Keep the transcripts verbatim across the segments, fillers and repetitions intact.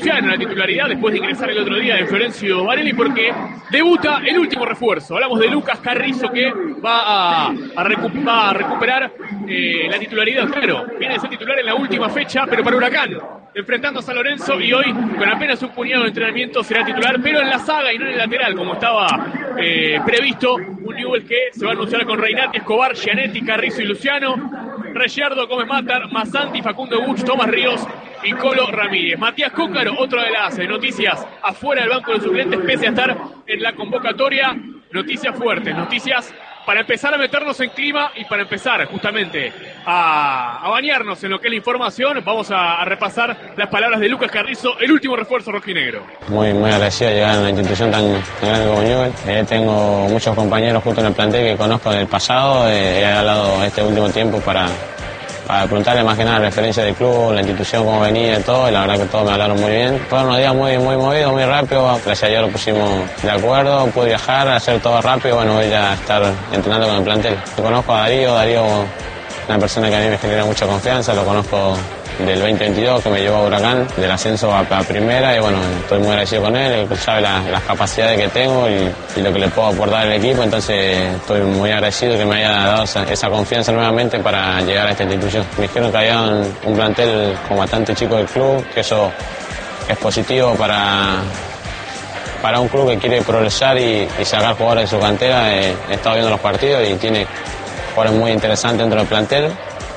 en la titularidad después de ingresar el otro día de Florencio Varelli, porque debuta el último refuerzo. Hablamos de Lucas Carrizo, que va a, a, recu- va a recuperar eh, la titularidad. Claro, viene de ser titular en la última fecha, pero para Huracán, enfrentando a San Lorenzo, y hoy con apenas un puñado de entrenamiento será titular, pero en la saga y no en el lateral, como estaba eh, previsto. Un Newell's que se va a anunciar con Reinati, Escobar, Gianetti, Carrizo y Luciano, Reyardo, Gómez Matar, Masanti, Facundo Buch, Tomás Ríos y Colo Ramírez. Matías Cócaro, otra de las noticias afuera del banco de suplentes, pese a estar en la convocatoria. Noticias fuertes, noticias para empezar a meternos en clima y para empezar justamente a, a bañarnos en lo que es la información. Vamos a, a repasar las palabras de Lucas Carrizo, el último refuerzo rojinegro. Muy, muy agradecido de llegar a una institución tan, tan grande como Newell's. Eh, tengo muchos compañeros justo en el plantel que conozco del pasado. Eh, he hablado este último tiempo para, para preguntarle más que nada la referencia del club, la institución, cómo venía y todo, y la verdad que todos me hablaron muy bien. Fueron unos días muy, muy movidos, muy rápido. Gracias a Dios lo pusimos de acuerdo, pude viajar, hacer todo rápido. Bueno, voy a estar entrenando con el plantel. Yo conozco a Darío, Darío, una persona que a mí me genera mucha confianza, lo conozco del veinte veintidós, que me llevó a Huracán, del ascenso a, a primera, y bueno, estoy muy agradecido con él. Él sabe la, las capacidades que tengo y, y lo que le puedo aportar al equipo, entonces estoy muy agradecido que me haya dado esa, esa confianza nuevamente para llegar a esta institución. Me dijeron que había un, un plantel con bastante chico del club, que eso es positivo para, para un club que quiere progresar y, y sacar jugadores de su cantera. Eh, he estado viendo los partidos y tiene jugadores muy interesantes dentro del plantel.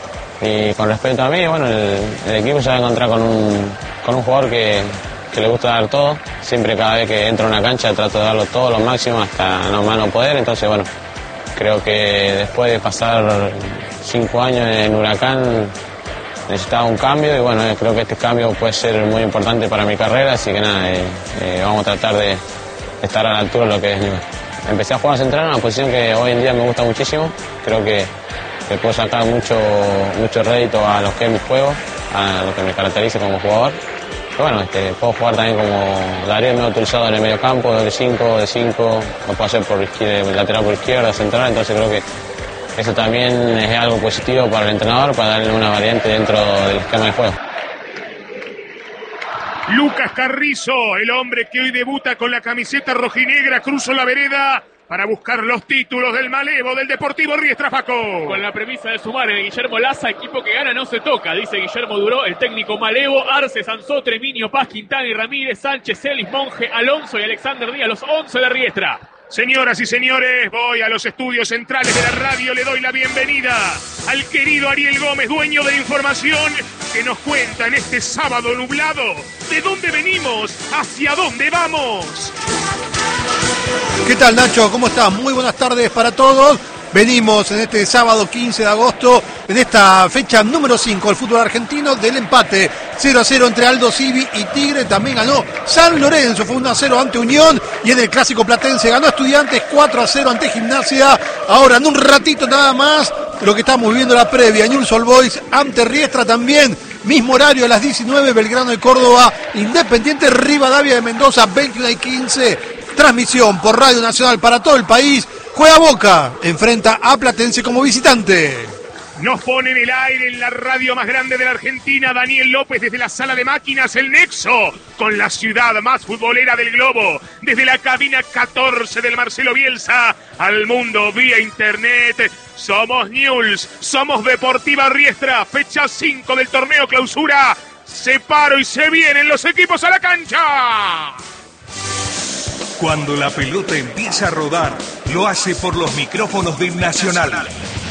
Y con respecto a mí, bueno, el, el equipo se va a encontrar con un, con un jugador que, que le gusta dar todo. Siempre, cada vez que entro a una cancha, trato de darlo todo, lo máximo, hasta no más no poder. Entonces, bueno, creo que después de pasar cinco años en Huracán, necesitaba un cambio, y bueno, creo que este cambio puede ser muy importante para mi carrera. Así que nada, eh, eh, vamos a tratar de estar a la altura de lo que es Newell's. Empecé a jugar central, una posición que hoy en día me gusta muchísimo. Creo que le puedo sacar mucho, mucho rédito a lo que es mi juego, a lo que me caracteriza como jugador. Pero bueno, este, puedo jugar también como Darío, me he utilizado en el medio campo, de cinco, de cinco, lo puedo hacer por izquierda, lateral por izquierda, central. Entonces creo que eso también es algo positivo para el entrenador, para darle una variante dentro del esquema de juego. Lucas Carrizo, el hombre que hoy debuta con la camiseta rojinegra, cruzó la vereda para buscar los títulos del Malevo del Deportivo Riestra, Faco. Con la premisa de sumar en Guillermo Laza, equipo que gana no se toca, dice Guillermo Duró, el técnico Malevo. Arce, Sansotre, Minio, Paz, Quintana y Ramírez, Sánchez, Celis, Monge, Alonso y Alexander Díaz, los once de Riestra. Señoras y señores, voy a los estudios centrales de la radio, le doy la bienvenida al querido Ariel Gómez, dueño de la información, que nos cuenta en este sábado nublado de dónde venimos, hacia dónde vamos. ¿Qué tal, Nacho? ¿Cómo estás? Muy buenas tardes para todos. Venimos en este sábado quince de agosto, en esta fecha número cinco del fútbol argentino, del empate cero a cero entre Aldo Civi y Tigre. También ganó San Lorenzo, fue uno a cero ante Unión, y en el clásico platense ganó Estudiantes cuatro a cero ante Gimnasia. Ahora, en un ratito nada más, lo que estamos viviendo la previa, Newell's Old Boys ante Riestra también. Mismo horario a las diecinueve, Belgrano de Córdoba, Independiente Rivadavia de Mendoza, veintiuno y quince. Transmisión por Radio Nacional para todo el país. Juega Boca, enfrenta a Platense como visitante. Nos pone en el aire en la radio más grande de la Argentina, Daniel López, desde la sala de máquinas, el nexo con la ciudad más futbolera del globo, desde la cabina catorce del Marcelo Bielsa al mundo vía internet. Somos Newell's, somos Deportiva Riestra, fecha cinco del torneo clausura. Se paro y se vienen los equipos a la cancha. Cuando la pelota empieza a rodar, lo hace por los micrófonos de Nacional.